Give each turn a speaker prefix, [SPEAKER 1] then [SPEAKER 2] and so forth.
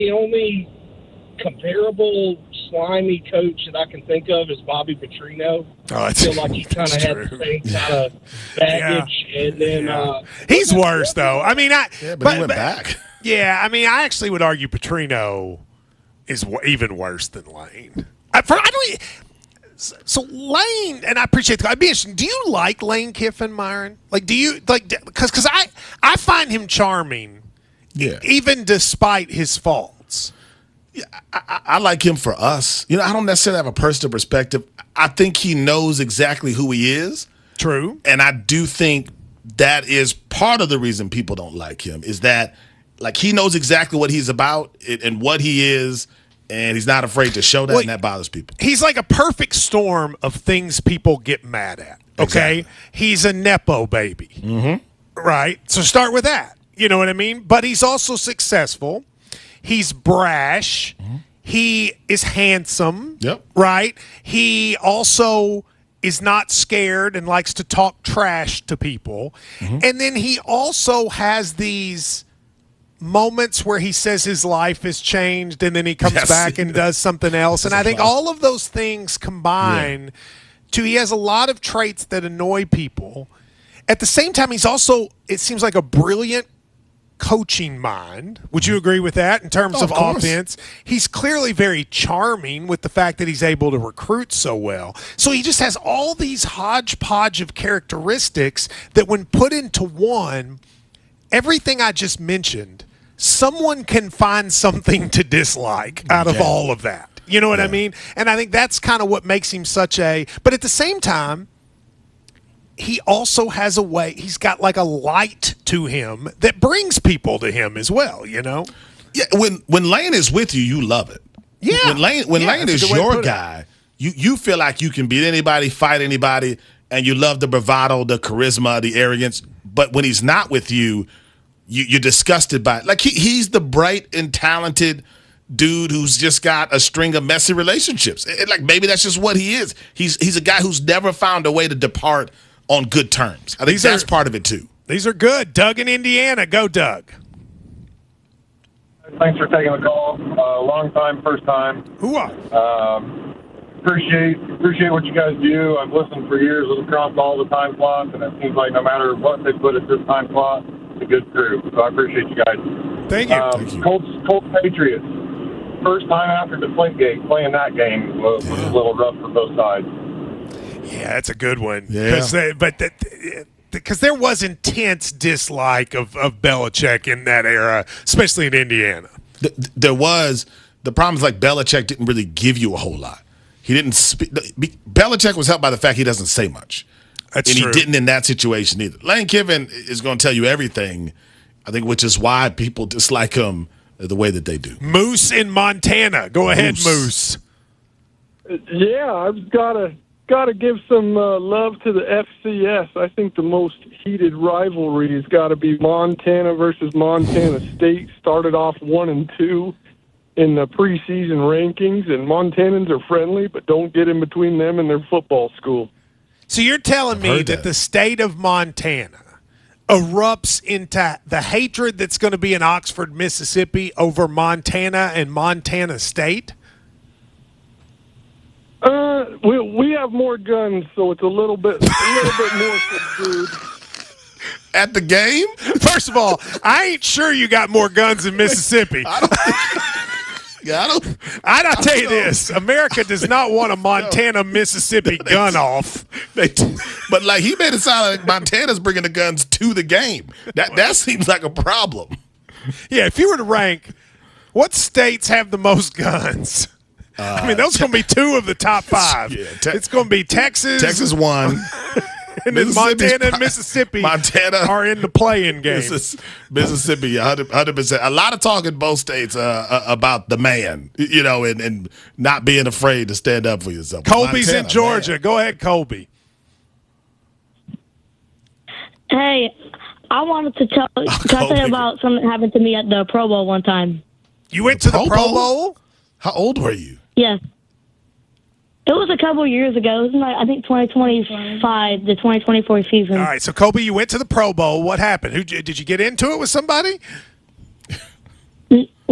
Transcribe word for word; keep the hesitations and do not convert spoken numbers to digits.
[SPEAKER 1] The only comparable slimy coach that I can think of is Bobby Petrino.
[SPEAKER 2] Oh,
[SPEAKER 1] I feel like he kind of had the same kind of baggage, yeah. and then
[SPEAKER 2] yeah.
[SPEAKER 1] uh,
[SPEAKER 2] he's worse though. I mean, I
[SPEAKER 3] yeah, but,
[SPEAKER 2] but
[SPEAKER 3] he went
[SPEAKER 2] but,
[SPEAKER 3] back.
[SPEAKER 2] Yeah, I mean, I actually would argue Petrino is w- even worse than Lane. I, for, I don't. So Lane, and I appreciate the. I'd be interested. Do you like Lane Kiffin, Myron? Like, do you like? Because because I I find him charming.
[SPEAKER 3] Yeah.
[SPEAKER 2] Even despite his faults.
[SPEAKER 3] Yeah, I, I like him for us. You know, I don't necessarily have a personal perspective. I think he knows exactly who he is.
[SPEAKER 2] True.
[SPEAKER 3] And I do think that is part of the reason people don't like him is that, like, he knows exactly what he's about and what he is, and he's not afraid to show that, well, and that bothers people.
[SPEAKER 2] He's like a perfect storm of things people get mad at, okay?
[SPEAKER 3] Exactly.
[SPEAKER 2] He's a Nepo baby,
[SPEAKER 3] mm-hmm.
[SPEAKER 2] right? So start with that. You know what I mean? But he's also successful. He's brash. Mm-hmm. He is handsome,
[SPEAKER 3] yep.
[SPEAKER 2] right? He also is not scared and likes to talk trash to people. Mm-hmm. And then he also has these moments where he says his life has changed and then he comes
[SPEAKER 3] yes.
[SPEAKER 2] back and does something else. And I think all of those things combine yeah. to he has a lot of traits that annoy people. At the same time, he's also, it seems like a brilliant coaching mind. Would you agree with that in terms
[SPEAKER 3] oh,
[SPEAKER 2] of,
[SPEAKER 3] of
[SPEAKER 2] offense? He's clearly very charming with the fact that he's able to recruit so well. So he just has all these hodgepodge of characteristics that when put into one, everything I just mentioned, someone can find something to dislike out of
[SPEAKER 3] yeah.
[SPEAKER 2] all of that. You know what
[SPEAKER 3] yeah.
[SPEAKER 2] I mean? And I think that's kind of what makes him such a – but at the same time, he also has a way – he's got like a light to him that brings people to him as well, you know?
[SPEAKER 3] Yeah, when when Lane is with you, you love it.
[SPEAKER 2] Yeah.
[SPEAKER 3] When Lane, when
[SPEAKER 2] yeah,
[SPEAKER 3] Lane is your guy, you, you feel like you can beat anybody, fight anybody, and you love the bravado, the charisma, the arrogance. But when he's not with you – You, you're disgusted by it. Like, he, he's the bright and talented dude who's just got a string of messy relationships. It, like, maybe that's just what he is. He's he's a guy who's never found a way to depart on good terms. I think these that's are, part of it, too.
[SPEAKER 2] These are good. Doug in Indiana. Go, Doug.
[SPEAKER 4] Thanks for taking the call. Uh, long time, first time.
[SPEAKER 2] Who-ah.
[SPEAKER 4] Um, appreciate, appreciate what you guys do. I've listened for years across all the time slots, and it seems like no matter what they put at this time slot, a good crew, so I appreciate you guys.
[SPEAKER 2] Thank you.
[SPEAKER 4] Um,
[SPEAKER 2] Thank you.
[SPEAKER 4] Colts, Colts Patriots. First time after Deflategate, playing that game was, was a little rough for both sides.
[SPEAKER 2] Yeah, that's a good one.
[SPEAKER 3] Yeah.
[SPEAKER 2] They, but because there was intense dislike of, of Belichick in that era, especially in Indiana.
[SPEAKER 3] There was. The problem is, like, Belichick didn't really give you a whole lot. He didn't speak. Belichick was helped by the fact he doesn't say much.
[SPEAKER 2] That's
[SPEAKER 3] and
[SPEAKER 2] true.
[SPEAKER 3] he didn't in that situation either. Lane Kiffin is going to tell you everything, I think, which is why people dislike him the way that they do.
[SPEAKER 2] Moose in Montana. Go ahead, Moose.
[SPEAKER 5] Yeah, I've got to got to give some uh, love to the F C S. I think the most heated rivalry has got to be Montana versus Montana State. Started off one and two in the preseason rankings, and Montanans are friendly, but don't get in between them and their football school.
[SPEAKER 2] So you're telling
[SPEAKER 3] I've
[SPEAKER 2] me that,
[SPEAKER 3] that
[SPEAKER 2] the state of Montana erupts into the hatred that's going to be in Oxford, Mississippi over Montana and Montana State?
[SPEAKER 5] Uh, we we have more guns, so it's a little bit a little bit more subdued.
[SPEAKER 3] At the game?
[SPEAKER 2] First of all, I ain't sure you got more guns in Mississippi.
[SPEAKER 3] I don't Yeah, I don't.
[SPEAKER 2] I gotta tell you this: America does not want a Montana, Mississippi gun off.
[SPEAKER 3] They, but like he made it sound like Montana's bringing the guns to the game. That that seems like a problem.
[SPEAKER 2] Yeah, if you were to rank, what states have the most guns? Uh, I mean, those are going to be two of the top five. Yeah, te- it's going to be Texas,
[SPEAKER 3] Texas one.
[SPEAKER 2] And then Montana and Mississippi
[SPEAKER 3] Montana
[SPEAKER 2] are in the play-in game.
[SPEAKER 3] Mississippi, one hundred percent. A lot of talk in both states uh, about the man, you know, and, and not being afraid to stand up for yourself.
[SPEAKER 2] Colby's
[SPEAKER 3] Montana,
[SPEAKER 2] in Georgia.
[SPEAKER 3] Man.
[SPEAKER 2] Go ahead, Colby.
[SPEAKER 6] Hey, I wanted to tell, oh, tell you about something that happened to me at the Pro Bowl one time.
[SPEAKER 2] You went the to Pro the Pro Bowl? Bowl?
[SPEAKER 3] How old were you?
[SPEAKER 6] Yes. It was a couple years ago. It was like, I think twenty twenty-five, the twenty twenty-four season.
[SPEAKER 2] All right, so Colby, you went to the Pro Bowl. What happened? Who did you get into it with somebody?